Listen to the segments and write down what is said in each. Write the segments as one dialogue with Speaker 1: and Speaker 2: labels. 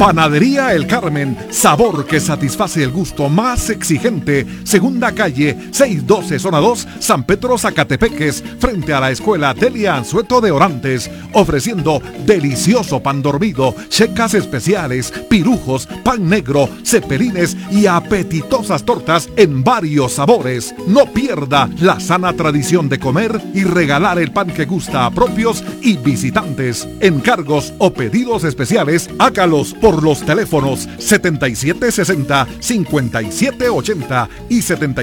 Speaker 1: Panadería El Carmen, sabor que satisface el gusto más exigente. Segunda calle, 612 zona 2, San Pedro Zacatepeques, frente a la escuela Delia Anzueto de Orantes, ofreciendo delicioso pan dormido, checas especiales, pirujos, pan negro, cepelines y apetitosas tortas en varios sabores. No pierda la sana tradición de comer y regalar el pan que gusta a propios y visitantes. Encargos o pedidos especiales, hágalos por los teléfonos 7760-5780 y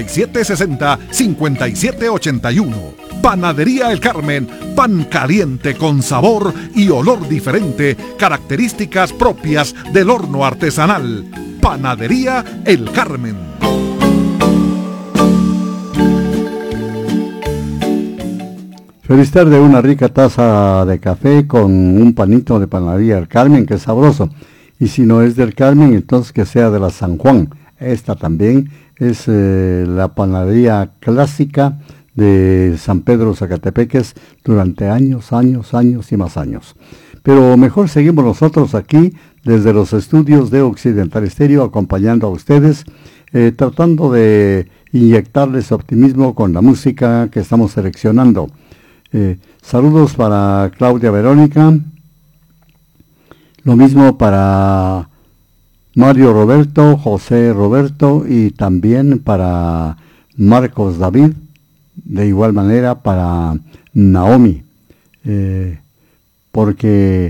Speaker 1: 7760-5781. Panadería El Carmen, pan caliente con sabor y olor diferente, características propias del horno artesanal. Panadería El Carmen.
Speaker 2: Feliz tarde, una rica taza de café con un panito de Panadería El Carmen, que es sabroso. Y si no es del Carmen, entonces que sea de la San Juan. Esta también es la panadería clásica de San Pedro Zacatepeques durante años y más años. Pero mejor seguimos nosotros aquí desde los estudios de Occidental Estéreo, acompañando a ustedes, tratando de inyectarles optimismo con la música que estamos seleccionando. Saludos para Claudia Verónica, lo mismo para Mario Roberto, José Roberto y también para Marcos David, de igual manera para Naomi, porque